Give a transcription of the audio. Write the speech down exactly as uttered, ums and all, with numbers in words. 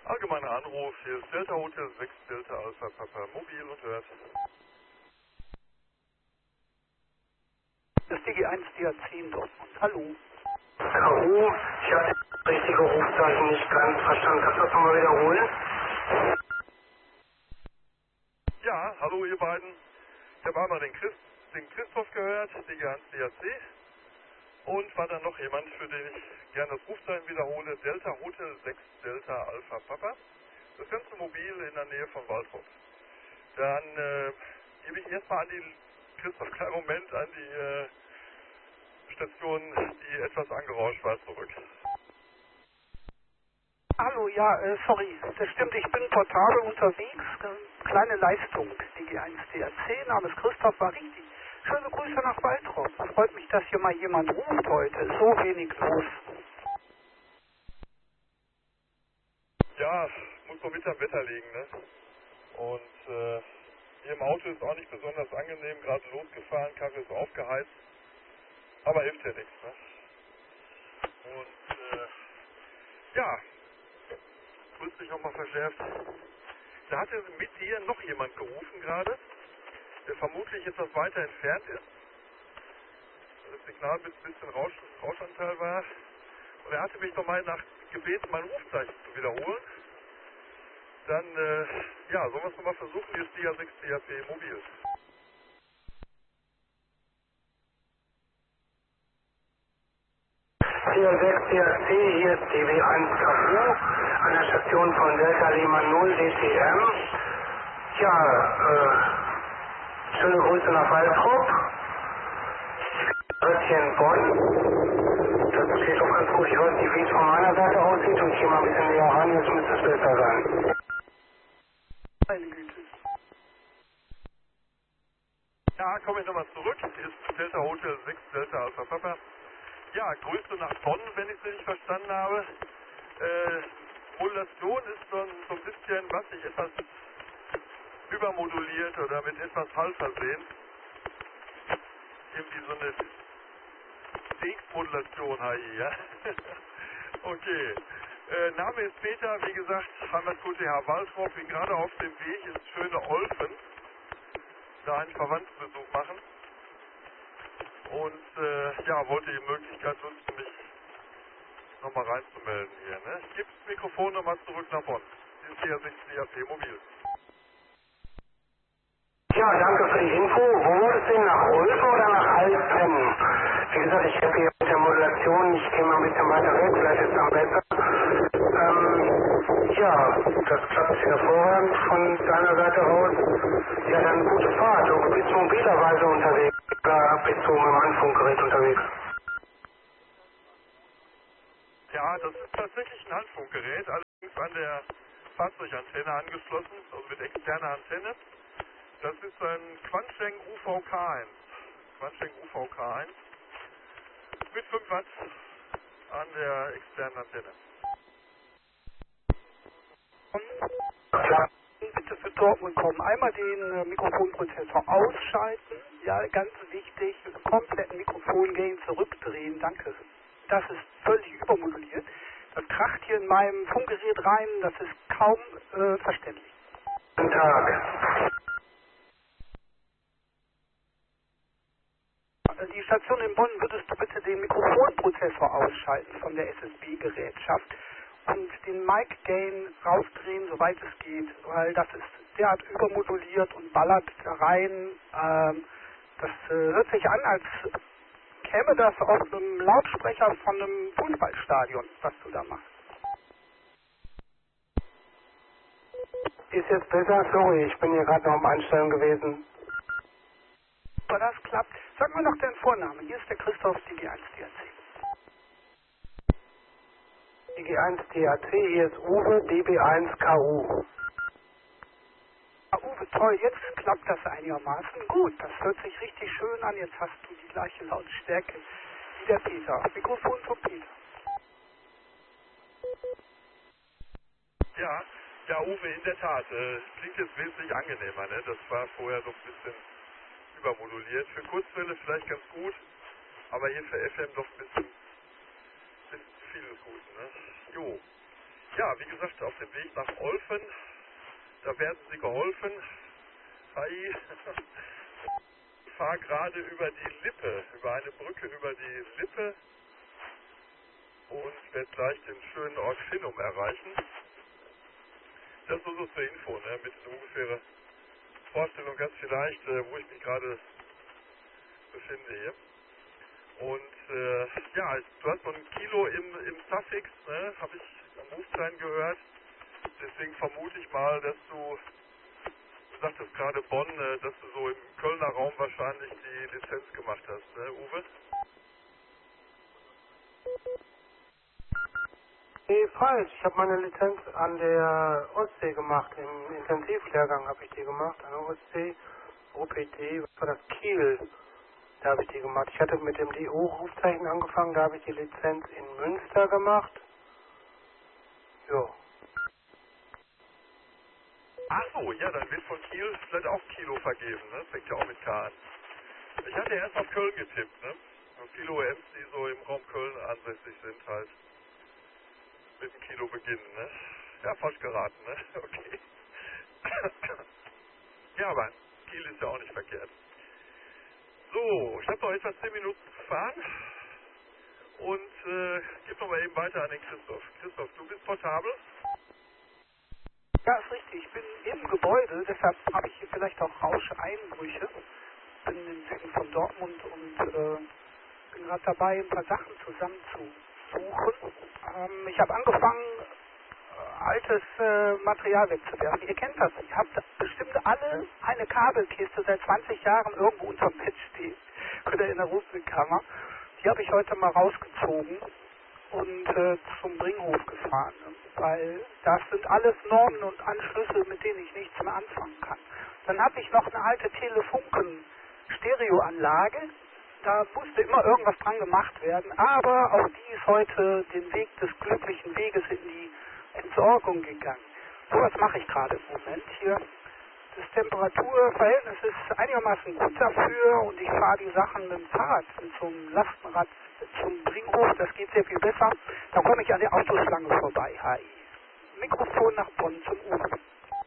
Allgemeiner Anruf, hier ist Delta Hotel sechs Delta Alpha Papa Mobil und hört. Das D G eins D A zehn Dortmund. Hallo. K U, ich hatte das richtige Rufzeichen nicht ganz verstanden. Kannst du das nochmal wiederholen? Ja, hallo ihr beiden. Ich habe einmal den, Christ, den Christoph gehört, D G eins D A C. Und war dann noch jemand, für den ich gerne das Rufzeichen wiederhole, Delta Hotel sechs Delta Alpha Papa. Das ganze Mobil in der Nähe von Waldrop. Dann äh, gebe ich erstmal an die, Christoph, kleinen Moment, an die äh, Station, die etwas angerauscht war, zurück. Hallo, ja, äh, sorry, das stimmt, ich bin portabel unterwegs. Äh, kleine Leistung, D G eins D A C, Name ist Christoph, war richtig. Schöne Grüße nach Waldrop. Freut mich, dass hier mal jemand ruft heute. Ist so wenig los. Ja, muss so mit am Wetter liegen, ne? Und äh, hier im Auto ist auch nicht besonders angenehm, gerade losgefahren, Karre ist aufgeheizt. Aber hilft ja nichts, ne? Und äh, ja, grüß dich nochmal verschärft. Da hatte mit dir noch jemand gerufen gerade, der vermutlich etwas weiter entfernt ist. Das Signal mit ein bisschen Rausch, Rauschanteil war. Und er hatte mich nochmal nach gebeten, mein Rufzeichen zu wiederholen. Dann, äh, ja, sollen wir es nochmal versuchen? Hier ist D A sechs D A P mobil. D A sechs D A C, hier ist D W eins K U, an der Station von Delta Lima null D T M. Ja, äh, schöne Grüße nach Waldrop. Röttchen Bonn. Das geht doch ganz gut. Ich weiß nicht, wie es von meiner Seite aussieht und ich gehe mal ein bisschen näher ran, jetzt müsste es besser sein. Meine Güte. Ja, komme ich nochmal zurück. Hier ist Delta Hotel sechs Delta Alpha Papa. Ja, Grüße nach Bonn, wenn ich es richtig verstanden habe. Äh, Modulation ist so ein, so ein bisschen, was ich etwas übermoduliert oder mit etwas Hall versehen. Irgendwie so eine D X-Modulation habe ich, ja. Okay. Äh, Name ist Peter, wie gesagt, Heimat Q T H Waldrop. Bin gerade auf dem Weg ins schöne Olfen, da einen Verwandtenbesuch machen. Und äh, ja, wollte die Möglichkeit nutzen, mich nochmal reinzumelden hier. Ne? Ich gebe das Mikrofon nochmal zurück nach Bonn. Hier ist D A sechs D A P mobil. Ja, danke für die Info. Wo wurde es denn? Nach Olfen oder nach Alpen? Wie gesagt, ich habe hier mit der Modulation, ich gehe mal ein bisschen weiter weg, vielleicht ist es dann besser. Ähm, ja, das klappt hervorragend von deiner Seite aus. Ja, dann gute Fahrt. Du bist mobilerweise unterwegs oder bist du mit dem Handfunkgerät unterwegs? Ja, das ist tatsächlich ein Handfunkgerät, allerdings an der Fahrzeugantenne angeschlossen, also mit externer Antenne. Das ist ein Quansheng U V K eins. Quansheng U V K eins mit fünf Watt an der externen Antenne. Klar. Bitte für Dortmund kommen. Einmal den äh, Mikrofonprozessor ausschalten. Ja, ganz wichtig. Kompletten Mikrofongain zurückdrehen. Danke. Das ist völlig übermoduliert. Das kracht hier in meinem Funkgerät rein. Das ist kaum äh, verständlich. Guten Tag. Die Station in Bonn, würdest du bitte den Mikrofonprozessor ausschalten von der S S B-Gerätschaft und den Mic-Gain rausdrehen, soweit es geht, weil das ist derart übermoduliert und ballert da rein. Ähm, das äh, hört sich an, als käme das aus einem Lautsprecher von einem Fußballstadion, was du da machst. Ist jetzt besser? Sorry, ich bin hier gerade noch am Einstellen gewesen. Aber das klappt. Sag mal noch deinen Vornamen. Hier ist der Christoph, D G eins D A C. D G eins D A C, hier ist Uwe, D B eins K U. Ah, Uwe, toll, jetzt klappt das einigermaßen gut. Das hört sich richtig schön an. Jetzt hast du die gleiche Lautstärke wie der Peter. Mikrofon von Peter. Ja, ja Uwe, in der Tat. Äh, klingt jetzt wesentlich angenehmer, ne? Das war vorher so ein bisschen übermoduliert. Für Kurzwelle vielleicht ganz gut, aber hier für F M doch ein bisschen, bisschen zu viel des Guten, ne? Jo. Ja, ja, wie gesagt, auf dem Weg nach Olfen, da werden Sie geholfen. Hi. Ich fahre gerade über die Lippe, über eine Brücke über die Lippe und werde gleich den schönen Ort Finnum erreichen. Das nur so zur Info, ne, mit einer ungefähren Vorstellung ganz vielleicht, äh, wo ich mich gerade befinde hier. Und äh, ja, du hast so ein Kilo im, im Suffix, ne, habe ich am Rufzeichen gehört. Deswegen vermute ich mal, dass du, du sagtest gerade Bonn, äh, dass du so im Kölner Raum wahrscheinlich die Lizenz gemacht hast, ne, Uwe? Nee, falsch. Ich habe meine Lizenz an der Ostsee gemacht. Im Intensivlehrgang habe ich die gemacht. An der Ostsee, O P T, was war das? Kiel. Da habe ich die gemacht. Ich hatte mit dem D O-Rufzeichen angefangen. Da habe ich die Lizenz in Münster gemacht. Jo. Ach so, ja, dann wird von Kiel vielleicht auch Kilo vergeben, ne? Fängt ja auch mit K an. Ich hatte erst auf Köln getippt, ne? Und viele O Ms, die so im Raum Köln ansässig sind, halt mit dem Kilo beginnen, ne? Ja, falsch geraten, ne? Okay. Ja, aber Kiel ist ja auch nicht verkehrt. So, ich habe noch etwa zehn Minuten zu fahren und äh, gebe noch mal eben weiter an den Christoph. Christoph, du bist portabel? Ja, ist richtig. Ich bin im Gebäude, deshalb habe ich hier vielleicht auch Rauscheinbrüche. Bin im Süden von Dortmund und äh, bin gerade dabei, ein paar Sachen zusammenzusuchen. Ähm, ich habe angefangen, äh, altes äh, Material wegzuwerfen. Ihr kennt das. Ihr habt bestimmt alle eine Kabelkiste seit zwanzig Jahren irgendwo unterm Bett stehen. Oder in der Rumpelkammer. Die habe ich heute mal rausgezogen und äh, zum Bringhof gefahren. Weil das sind alles Normen und Anschlüsse, mit denen ich nichts mehr anfangen kann. Dann habe ich noch eine alte Telefunken-Stereoanlage. Da musste immer irgendwas dran gemacht werden, aber auch die ist heute den Weg des glücklichen Weges in die Entsorgung gegangen. So was mache ich gerade im Moment hier. Das Temperaturverhältnis ist einigermaßen gut dafür und ich fahre die Sachen mit dem Fahrrad zum Lastenrad zum Bringhof, das geht sehr viel besser. Da komme ich an der Autoschlange vorbei. Hi. Mikrofon nach Bonn zum Uwe.